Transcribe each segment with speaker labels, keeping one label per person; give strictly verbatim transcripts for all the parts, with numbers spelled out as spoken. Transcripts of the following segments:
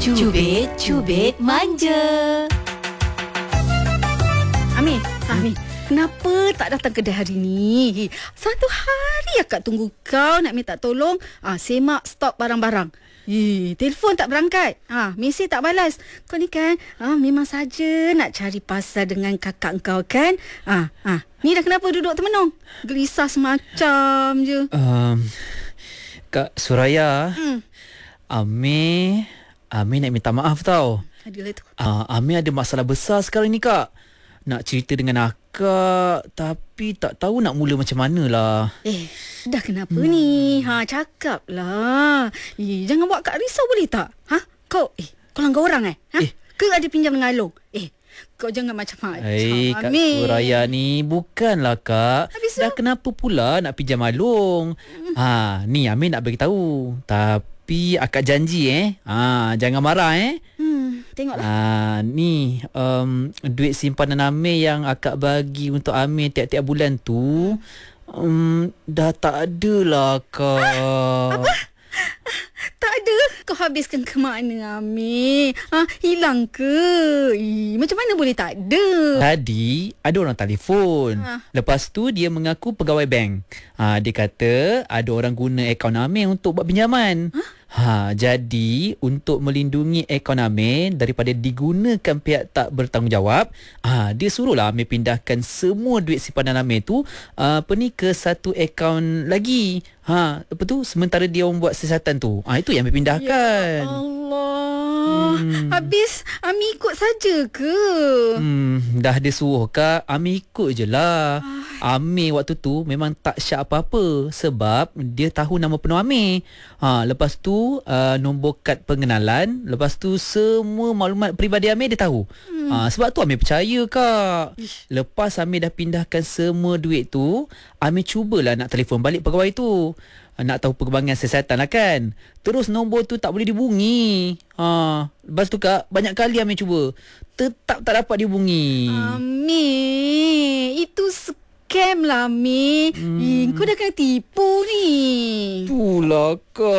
Speaker 1: Cubit, cubit manja.
Speaker 2: Amir, Amir, kenapa tak datang kedai hari ni? Satu hari akak tunggu kau nak minta tolong ah, semak stok barang-barang. Eh, telefon tak berangkat. Ah, mesej tak balas. Kau ni kan ah, memang saja nak cari pasal dengan kakak kau kan? Ah, ah, ni dah kenapa duduk termenung? Gelisah semacam je.
Speaker 3: Um, Kak Suraya,
Speaker 2: Hmm.
Speaker 3: Amir, Amir nak minta maaf tau.
Speaker 2: Adalah tu.
Speaker 3: Uh, Amir ada masalah besar sekarang ni, Kak. Nak cerita dengan akak, tapi tak tahu nak mula macam mana lah.
Speaker 2: Eh, dah kenapa hmm. ni? Ha, cakap lah. Eh, jangan buat Kak risau boleh tak? Ha? Kau, eh, kau langgar orang eh? Ha? Eh. Ke ada pinjam dengan Along? Eh, kau jangan macam-macam.
Speaker 3: Eh, Kak Suraya ni bukanlah, Kak.
Speaker 2: Habis
Speaker 3: dah tu? Kenapa pula nak pinjam Along? Hmm. Ha, ni Amir nak beritahu. Tapi akak janji eh. Ha, jangan marah eh.
Speaker 2: Hmm, tengoklah.
Speaker 3: Ah, ni um, duit simpanan Amir yang akak bagi untuk Amir tiap-tiap bulan tu um, dah tak ada lah, Kak.
Speaker 2: Apa? Tak ada? Kau habiskan ke mana, Amir? Ha, hilang ke? Eh, macam mana boleh tak ada?
Speaker 3: Tadi ada orang telefon.
Speaker 2: Ha.
Speaker 3: Lepas tu dia mengaku pegawai bank. Ha, dia kata ada orang guna akaun Amir untuk buat pinjaman. Ha? Ha, jadi untuk melindungi akaun Amir daripada digunakan pihak tak bertanggungjawab, ha, dia suruhlah Amir pindahkan semua duit simpanan Amir tu uh, apa ni ke satu akaun lagi. Ha, lepas tu sementara dia orang buat siasatan tu. Ha, itu yang Amir pindahkan.
Speaker 2: Ya Allah. Hmm. Habis Amir ikut saja ke?
Speaker 3: Hmm, dah dia suruh, Kak. Amir ikut je lah. Ah. Amir waktu tu memang tak syak apa-apa sebab dia tahu nama penuh Amir. Ha, lepas tu uh, nombor kad pengenalan, lepas tu semua maklumat peribadi Amir dia tahu. Hmm. Ha, sebab tu Amir percaya, Kak. Ish. Lepas Amir dah pindahkan semua duit tu, Amir cubalah nak telefon balik pegawai tu. Nak tahu perkembangan siasatan lah kan. Terus nombor tu tak boleh dihubungi. Ha, lepas tu, Kak, banyak kali Amir cuba, tetap tak dapat dihubungi.
Speaker 2: Amir, itu scam lah, Amir. Hmm. Eh, kau dah kena tipu ni.
Speaker 3: Itulah,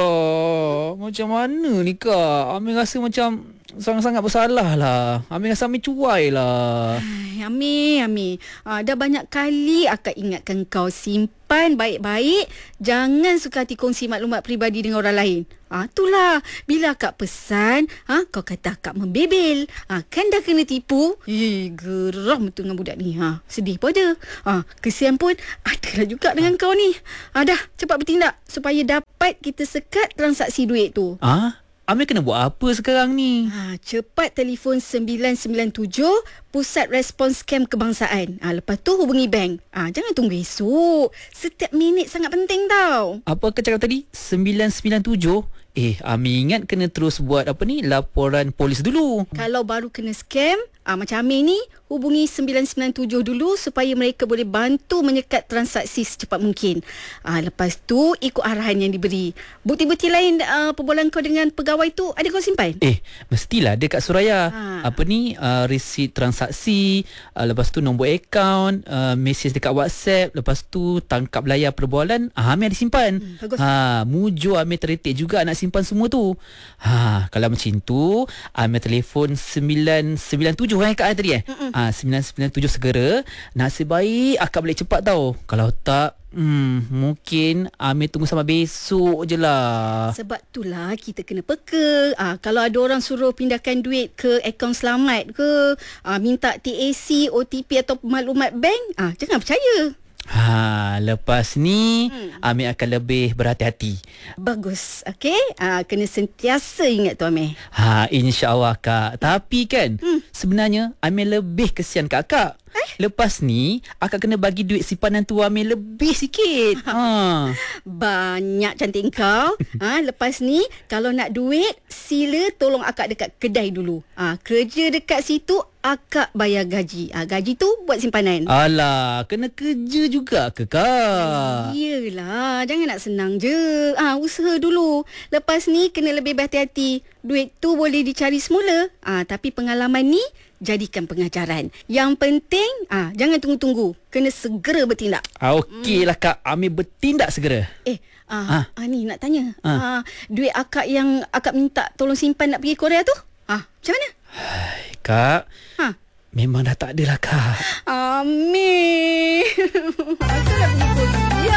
Speaker 3: Kak. Macam mana ni, Kak? Amir rasa macam sangat-sangat bersalah lah. Amir rasa Amir cuai lah.
Speaker 2: Ay, Amir, Amir. Ah, dah banyak kali akak ingatkan kau simpan baik-baik. Jangan suka hati kongsi maklumat peribadi dengan orang lain. Ah, itulah. Bila akak pesan, ah, kau kata akak membebel. Ah, kan dah kena tipu. Eh, geram tu dengan budak ni. Ha, sedih pun ada. Ah, kesian pun adalah juga dengan kau ni. Ah, dah, cepat bertindak supaya dapat kita sekat transaksi duit tu.
Speaker 3: Ah? Amir kena buat apa sekarang ni?
Speaker 2: Ha, cepat telefon sembilan sembilan tujuh Pusat Respons Scam Kebangsaan. Ha, lepas tu hubungi bank. Ha, jangan tunggu esok. Setiap minit sangat penting tau.
Speaker 3: Apa kau cakap tadi? sembilan sembilan tujuh? Eh, Amir ingat kena terus buat apa ni? Laporan polis dulu.
Speaker 2: Kalau baru kena scam, ah, macam Amir ni, hubungi sembilan sembilan tujuh dulu supaya mereka boleh bantu menyekat transaksi secepat mungkin. Ah, lepas tu, ikut arahan yang diberi. Bukti-bukti lain ah, perbualan kau dengan pegawai tu, ada kau simpan?
Speaker 3: Eh, mestilah ada, Kak Suraya.
Speaker 2: Ha.
Speaker 3: Apa ni? Uh, resit transaksi, uh, lepas tu nombor akaun, uh, mesej dekat WhatsApp, lepas tu tangkap layar perbualan. Ah, Amir ada simpan.
Speaker 2: Hmm, bagus.
Speaker 3: Ha, mujur Amir terretik juga nak simpan semua tu. Ha, kalau macam tu, Amir telefon sembilan sembilan tujuh kan, Kak, tadi eh? Ah, sembilan sembilan tujuh segera. Nasib baik akak balik cepat tau. Kalau tak, hmm, mungkin Amir tunggu sampai besok je lah.
Speaker 2: Sebab itulah kita kena peka. Ah, kalau ada orang suruh pindahkan duit ke akaun selamat ke, ah, minta T A C, O T P atau maklumat bank, ah, jangan percaya.
Speaker 3: Ha, lepas ni hmm. Amir akan lebih berhati-hati.
Speaker 2: Bagus, okey? Ah, kena sentiasa ingat tu, Amir.
Speaker 3: Ha, insya-Allah, Kak. Tapi kan,
Speaker 2: Hmm.
Speaker 3: sebenarnya Amir lebih kesian kat akak. Eh? Lepas ni akak kena bagi duit simpanan tu Amir lebih sikit. Ha.
Speaker 2: Banyak cantik kau. Ha, lepas ni kalau nak duit, sila tolong akak dekat kedai dulu. Ha, kerja dekat situ, akak bayar gaji. Ha, gaji tu buat simpanan.
Speaker 3: Alah, kena kerja juga ke, Kak?
Speaker 2: Yelah, jangan nak senang je. Ah, ha, usaha dulu. Lepas ni kena lebih berhati-hati. Duit tu boleh dicari semula. Ah, ha, tapi pengalaman ni jadikan pengajaran. Yang penting, ah, jangan tunggu-tunggu. Kena segera bertindak.
Speaker 3: Ah, Okeylah Kak, Ami bertindak segera.
Speaker 2: Eh, ah,
Speaker 3: Ah.
Speaker 2: ah, ni nak tanya.
Speaker 3: Ah.
Speaker 2: Ah, duit akak yang akak minta tolong simpan nak pergi Korea tu? Ah, macam mana?
Speaker 3: Kak,
Speaker 2: Ha.
Speaker 3: memang dah tak adalah Kak.
Speaker 2: Amin. Akak nak pergi Korea.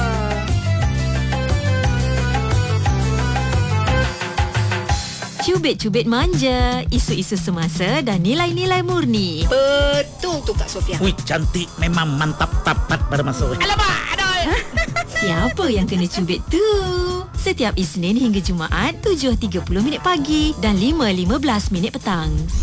Speaker 1: Cubit-cubit manja, isu-isu semasa dan nilai-nilai murni.
Speaker 2: Betul tu Kak Sofia.
Speaker 4: Wih, cantik. Memang mantap tapat pada masuk. Alamak, aduh.
Speaker 1: Siapa yang kena cubit tu? Setiap Isnin hingga Jumaat, tujuh tiga puluh minit pagi dan lima lima belas minit petang.